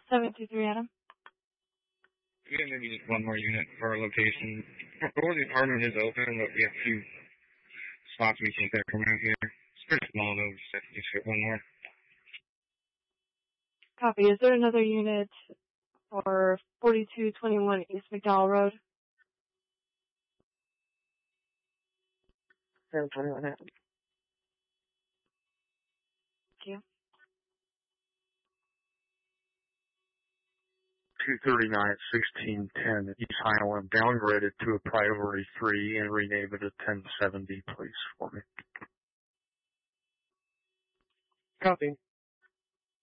723 Adam. Yeah, maybe just one more unit for our location. Or the apartment is open, but we have a few spots we can pick around here. It's pretty small, though. Just fit one more. Copy. Is there another unit for 4221 East McDowell Road? 721 Adam. Thank you. 239 at 1610 East Highland, downgraded to a priority 3 and rename it a 1070, please, for me. Copy.